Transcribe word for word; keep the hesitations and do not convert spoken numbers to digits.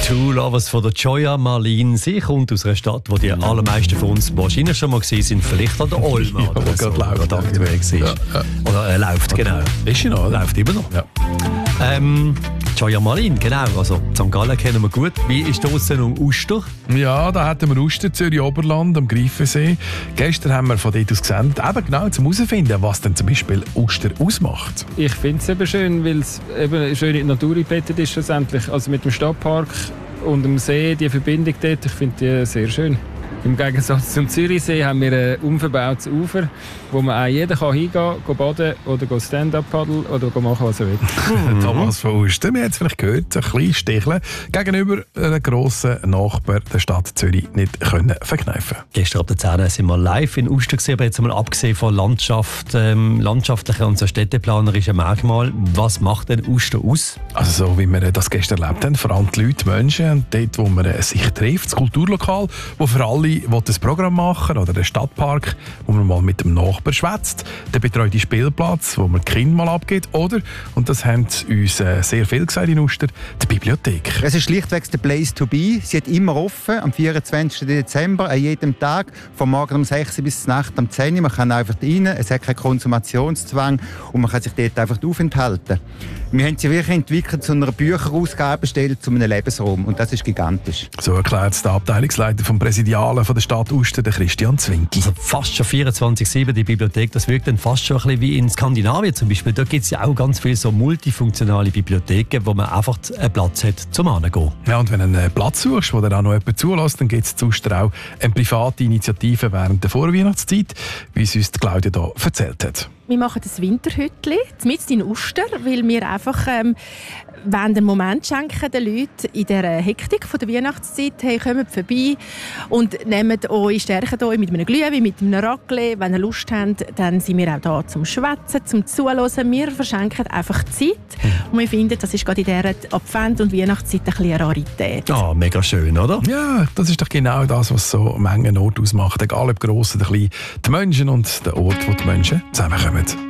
Two Lovers von der Joya Marlin. Sie kommt aus einer Stadt, wo die allermeisten von uns wahrscheinlich schon mal gewesen sind. Vielleicht an der Olma. Ja, oder so, gerade läuft aktuell war. Ja, ja. Oder äh, läuft, genau. Ist sie noch, oder? Läuft immer noch. Ja. Ähm, Joya Marlin, genau. Also, Sankt Gallen kennen wir gut. Wie ist es denn um Uster? Ja, da hatten wir Uster, Zürich Oberland, am Greifensee. Gestern haben wir von dort aus gesendet, eben genau zum herausfinden, was denn zum Beispiel Uster ausmacht. Ich finde es eben schön, weil es eben schön in die Natur eingebettet ist schlussendlich. Also mit dem Stadtpark und dem See, die Verbindung dort, ich finde die sehr schön. Im Gegensatz zum Zürichsee haben wir ein unverbautes Ufer, wo man auch jeder kann hingehen kann, baden oder Stand-up paddeln oder machen, was er will. Mhm. Thomas von Uster, wir haben es vielleicht gehört, ein bisschen sticheln, gegenüber einem grossen Nachbar der Stadt Zürich nicht können verkneifen. Gestern ab der zehn sind wir live in Uster gewesen, aber jetzt mal abgesehen von Landschaft, ähm, landschaftlichen und so städteplanerischen Merkmalen. Was macht denn Uster aus? Also so wie wir das gestern erlebt haben, vor allem die Leute, die Menschen, und dort, wo man sich trifft, das Kulturlokal, wo für alle das Programm machen oder den Stadtpark, wo man mal mit dem Nachbarn schwätzt, der betreute Spielplatz, wo man die Kinder mal abgeht, oder, und das haben uns äh, sehr viel gesagt in Uster, die Bibliothek. Es ist schlichtweg der Place to be. Sie hat immer offen, am vierundzwanzigsten Dezember, an jedem Tag, vom Morgen um sechs bis zur Nacht um zehn Uhr. Man kann einfach rein, es hat keinen Konsumationszwang und man kann sich dort einfach aufenthalten. Wir haben sie wirklich entwickelt zu einer Bücherausgabestelle, zu einem Lebensraum, und das ist gigantisch. So erklärt es der Abteilungsleiter vom Präsidialen von der Stadt Uster, der Christian Zwinki. Also fast schon vierundzwanzig sieben die Bibliothek, das wirkt dann fast schon ein bisschen wie in Skandinavien zum Beispiel. Da gibt es ja auch ganz viele so multifunktionale Bibliotheken, wo man einfach einen Platz hat zum Hingehen. Ja, und wenn du einen Platz suchst, wo dir auch noch jemand zulässt, dann gibt es zu Uster auch eine private Initiative während der Vorweihnachtszeit, wie es uns Claudia hier erzählt hat. Wir machen das Winterhütli, mitten in Uster, weil wir einfach ähm, wollen einen Moment schenken den Leuten in dieser Hektik von der Weihnachtszeit. Hey, kommt vorbei und nehmt euch, stärken euch mit einem Glühwein, mit einem Raclette. Wenn ihr Lust habt, dann sind wir auch da zum Schwätzen, zum Zuhören. Wir verschenken einfach Zeit. Und wir finden, das ist gerade in dieser Advent- und Weihnachtszeit ein bisschen eine Rarität. Ah, mega schön, oder? Ja, das ist doch genau das, was so Mengen Ort ausmacht. Egal ob gross oder klein, die Menschen und der Ort, wo die Menschen zusammenkommen.